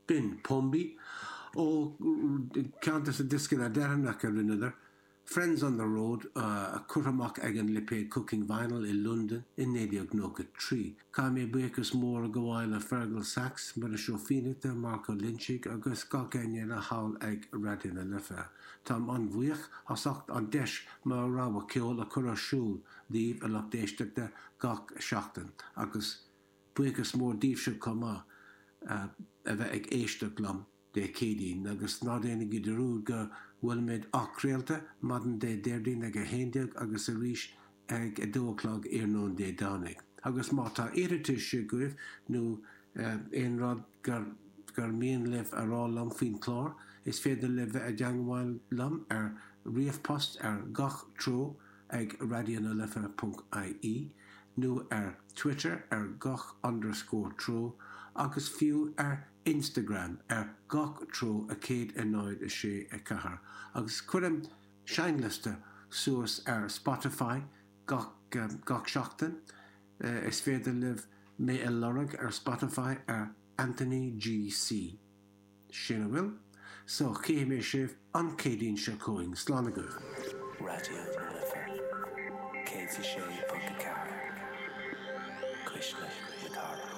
bin Pombi, Countess of Diskin Adarnaka another. Friends on the Road, a Kuramak Egan Lipe cooking vinyl in London, in Nadiog Noka Tree. Kame Bakers Moore Gowaila Fergal Sachs, Marashofinita, Marco Lynchig, August Gokenya Howl Egg Radin and Lefer. Tom on Vuich, Hosocht on Desh, Marawa Kiol, a Kurashul, Div, a Lokdeshtek de Gok Shachten, August Bakers Moore Div should come Eva Egg Eshtek Lum. De Kedin, agus ná dénig de rúd go bhfuil méid achréalta, madan de deirdín ag a héndeag agus a ríis ag a dóclog nón de dánig. Agus má tá éiritis se goibh nó ein rad gur mian leh a rá lam fin chlár, is féidir le bheith a deangháil lam riamhpost gach tro ag radionalefa.ie, nó Twitter gach_tro, agus fiú Instagram gach tro a céad a náid a sé a cahar. Agus cuirim seinliste suas Spotify gach seachtain, is féidir liv mé a lorag Spotify Anthony GC. Sinna bhfuil, so cé mé sibh an cédín se cóing slána go. Radio Lefa, céad sa sé pont car, Cuisle le Tara.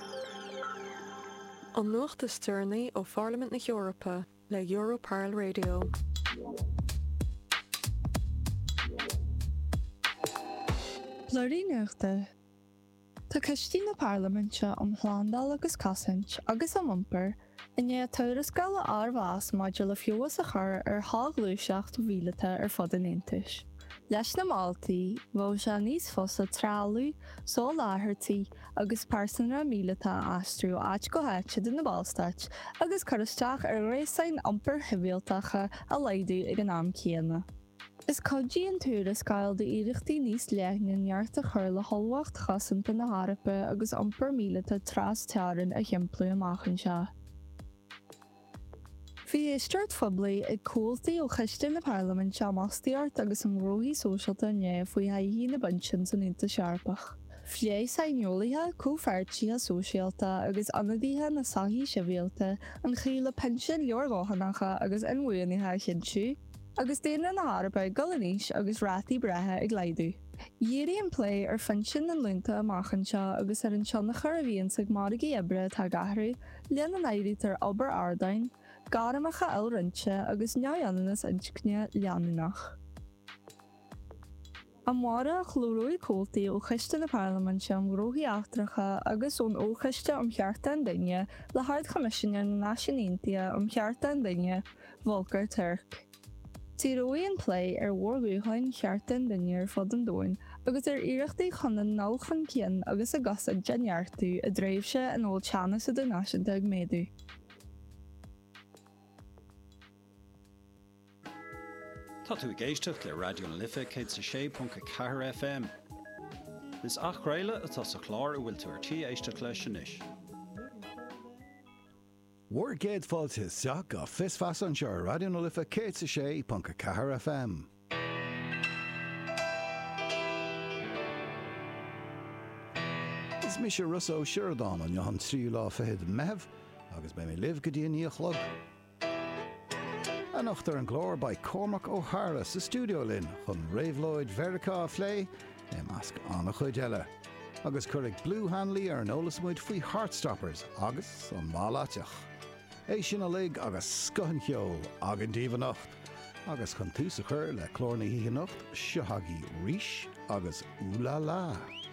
An nuacht is Tierney ó Parliament na Eorpa le Europarl Radio. Blurry nuachta. Tá cistí na Parliamente an Hlándáil agus Casint agus an Mumper in é turas gala árbhás maidir le fiúas a chur háglúiseacht bhílata fud an intis. Leis na Maltaí, bhó se níos fosa trálú, só láthairtaí agus pásanna mílata astrú áit go háite den na Ballstait agus chuiristeach rééisáin ampar hibialtacha a leidú ag an am céanna. Is codí an túras gael de iirechtaí níos leithnin neart a chur le holwacht chasanta na Harpa agus ampar mílata trás tearan a chiimplú amachchan se. Bhí é start fablaí ag cúltaí ó cheiste na Parliament se amachtaíart agus an mhróí sóisialta inné faoi haithí na bunsin san Inta Searpach. Phléi sainiolaithe cófeirtí a sóisialta agus anadíthe na saithí sibhialta an chéile pensin leorgáthanacha agus anmhuainithe chinsú, agus déanana na Harpa galaníis agus rátaí brethe ag leidú. Dhéirí an plé funsin an lunta amachchan se agus an seannachar a bhíonn sa gmádaí ebre tá gathraí lean an éirítar Albert Ardain, Garamacha elrintse agus neannas inchne leanúnach. An mara chlóróí cótaí ó cheiste na Parliamente an gróthaí achtracha agus ón ócheiste chearta an duine le Hard Commissioner na Náisiúnta chearta an duine Volker Turk. Tíróí an plé mhórgúthain chearta an duine fud an dóin agus iirechtaí chun an náilchan céan agus a gasad deneartú a dréimhse an óil teannas a do náisiúnta ag méadú. Tá tú géisteach le Radio Lifa céad sa sé pont cahar FM. Is ach réile atá sa chlár a bhfuil tú artí éisteach leis sinis. War géad fáilte seach a fisfas an seo Radio Lifa céad sa sé pont cahar FM. Is mis Russo Sheridan an Johan trí lá fehead mehv agus be mé liv go dtí níochlog. An achtar an glór by Cormac O'Hara sa studio linn chun Ravelóid Verica a phlé masc anna chuid eile. Agus chuirigh Blue Hanley an ólasmuid faoi Heartstoppers agus an máláteach. É sin a lig agus scohan cheol agan díomh nacht agus chun tús a chur le clór na hí nacht seothagaí ríis agus úla lá.